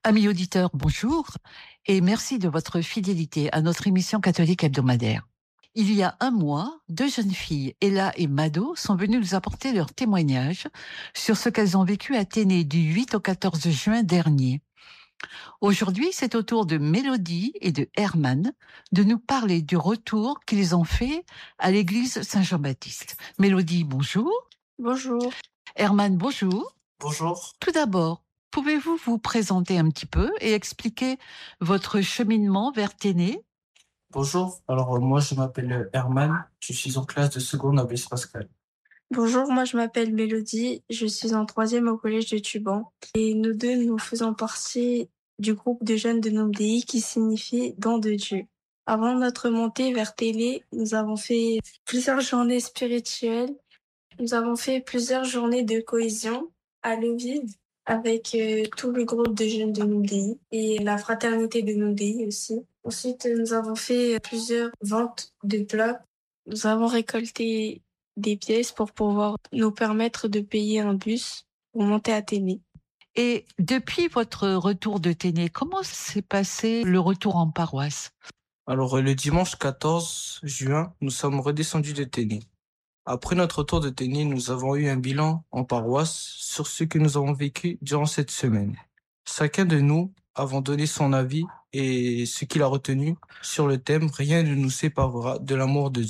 Amis auditeurs, bonjour et merci de votre fidélité à notre émission catholique hebdomadaire. Il y a un mois, deux jeunes filles, Ella et Mado, sont venues nous apporter leur témoignage sur ce qu'elles ont vécu à Athénée du 8 au 14 juin dernier. Aujourd'hui, c'est au tour de Mélodie et de Herman de nous parler du retour qu'ils ont fait à l'église Saint-Jean-Baptiste. Mélodie, bonjour. Bonjour. Herman, bonjour. Bonjour. Tout d'abord, pouvez-vous vous présenter un petit peu et expliquer votre cheminement vers Téné? Bonjour. Alors, moi, je m'appelle Herman. Je suis en classe de seconde à Blaise Pascal. Bonjour, moi je m'appelle Mélodie, je suis en troisième au collège de Tuban. Et nous deux, nous faisons partie du groupe de jeunes de Nomdei qui signifie don de Dieu. Avant notre montée vers Télé, nous avons fait plusieurs journées spirituelles. Nous avons fait plusieurs journées de cohésion à Leuville avec tout le groupe de jeunes de Nomdei et la fraternité de Nomdei aussi. Ensuite, nous avons fait plusieurs ventes de plats. Nous avons récolté des pièces pour pouvoir nous permettre de payer un bus pour monter à Téné. Et depuis votre retour de Téné, comment s'est passé le retour en paroisse? Alors, le dimanche 14 juin, nous sommes redescendus de Téné. Après notre retour de Téné, nous avons eu un bilan en paroisse sur ce que nous avons vécu durant cette semaine. Chacun de nous avons donné son avis et ce qu'il a retenu sur le thème « Rien ne nous séparera de l'amour de Dieu ».